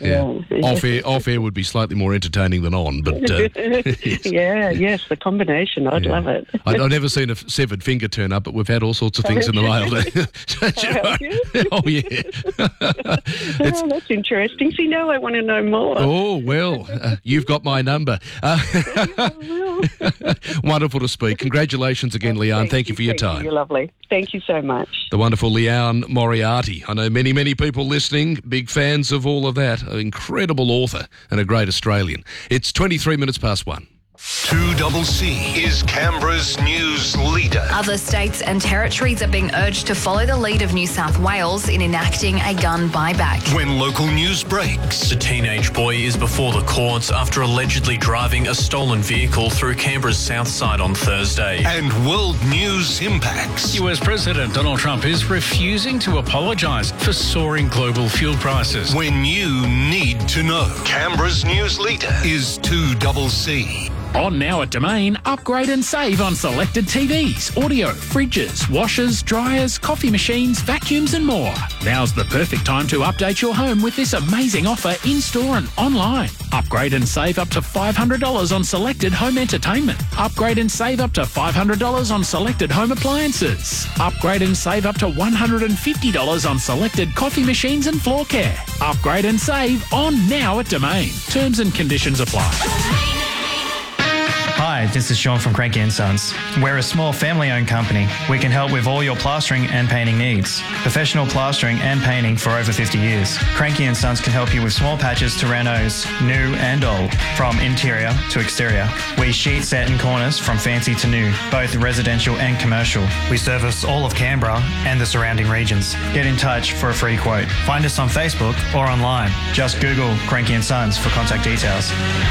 Off air would be slightly more entertaining than on, but yes, the combination. I'd love it. I've never seen a severed finger turn up, but we've had all sorts of things in the mail. Oh yeah, that's interesting. See, now I want to know more. Oh well, you've got my number. Wonderful to speak. Congratulations again, Leanne. Thank you for your time. You're lovely. Thank you so much. The wonderful Leanne Moriarty. I know many people listening, big fans of all of that. An incredible author and a great Australian. It's 23 minutes past 1. 2CC is Canberra's news leader. Other states and territories are being urged to follow the lead of New South Wales in enacting a gun buyback. When local news breaks. The teenage boy is before the courts after allegedly driving a stolen vehicle through Canberra's south side on Thursday. And world news impacts. US President Donald Trump is refusing to apologise for soaring global fuel prices. When you need to know. Canberra's news leader is 2CC. On now at Domain, upgrade and save on selected TVs, audio, fridges, washers, dryers, coffee machines, vacuums and more. Now's the perfect time to update your home with this amazing offer in-store and online. Upgrade and save up to $500 on selected home entertainment. Upgrade and save up to $500 on selected home appliances. Upgrade and save up to $150 on selected coffee machines and floor care. Upgrade and save on now at Domain. Terms and conditions apply. Hi, this is Sean from Cranky & Sons. We're a small family-owned company. We can help with all your plastering and painting needs. Professional plastering and painting for over 50 years. Cranky & Sons can help you with small patches to renos, new and old, from interior to exterior. We sheet, set and corners from fancy to new, both residential and commercial. We service all of Canberra and the surrounding regions. Get in touch for a free quote. Find us on Facebook or online. Just Google Cranky & Sons for contact details.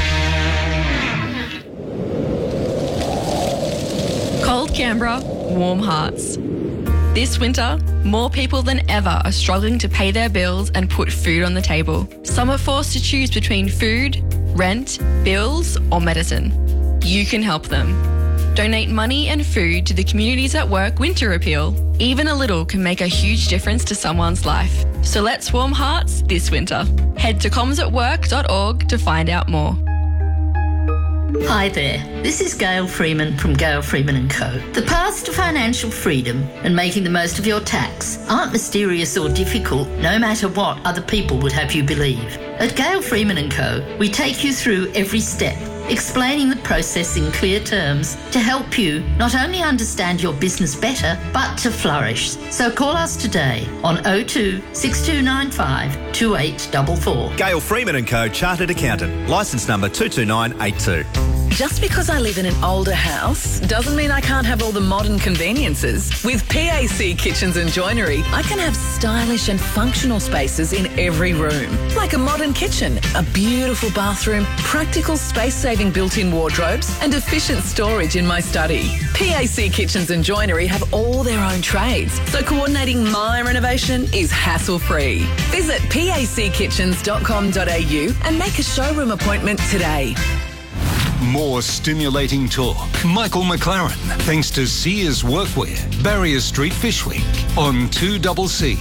Cold Canberra, warm hearts. This winter, more people than ever are struggling to pay their bills and put food on the table. Some are forced to choose between food, rent, bills, or medicine. You can help them. Donate money and food to the Communities at Work Winter Appeal. Even a little can make a huge difference to someone's life. So let's warm hearts this winter. Head to commsatwork.org to find out more. Hi there, this is Gail Freeman from Gail Freeman & Co. The paths to financial freedom and making the most of your tax aren't mysterious or difficult, no matter what other people would have you believe. At Gail Freeman & Co, we take you through every step, explaining the process in clear terms to help you not only understand your business better, but to flourish. So call us today on 02 6295 2844. Gail Freeman & Co, Chartered Accountant, licence number 22982. Just because I live in an older house doesn't mean I can't have all the modern conveniences. With PAC Kitchens and Joinery, I can have stylish and functional spaces in every room. Like a modern kitchen, a beautiful bathroom, practical space-saving built-in wardrobes and efficient storage in my study. PAC Kitchens and Joinery have all their own trades, so coordinating my renovation is hassle-free. Visit packitchens.com.au and make a showroom appointment today. More stimulating talk. Michael McLaren, thanks to Sears Workwear, Barrier Street, Fishwick, on 2CC.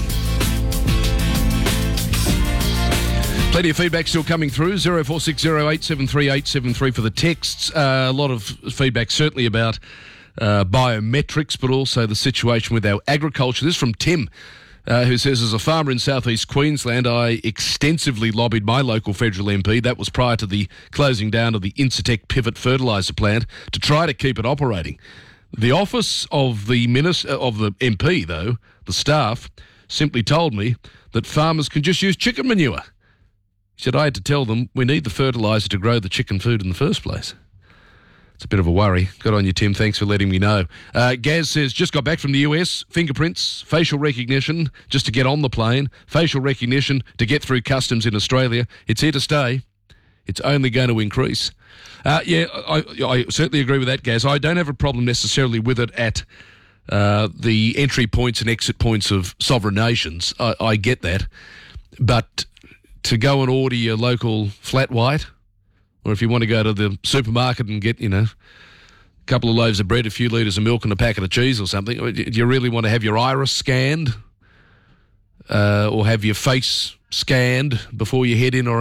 Plenty of feedback still coming through. 0460873873 for the texts. A lot of feedback certainly about biometrics, but also the situation with our agriculture. This is from Tim, who says, as a farmer in southeast Queensland, I extensively lobbied my local federal MP, that was prior to the closing down of the Incitec Pivot fertiliser plant, to try to keep it operating. The office of the MP, though, the staff, simply told me that farmers can just use chicken manure. He said I had to tell them we need the fertiliser to grow the chicken food in the first place. It's a bit of a worry. Good on you, Tim. Thanks for letting me know. Gaz says, just got back from the US. Fingerprints, facial recognition, just to get on the plane. Facial recognition to get through customs in Australia. It's here to stay. It's only going to increase. I certainly agree with that, Gaz. I don't have a problem necessarily with it at the entry points and exit points of sovereign nations. I get that. But to go and order your local flat white, or if you want to go to the supermarket and get, a couple of loaves of bread, a few litres of milk and a packet of cheese or something, do you really want to have your iris scanned or have your face scanned before you head in or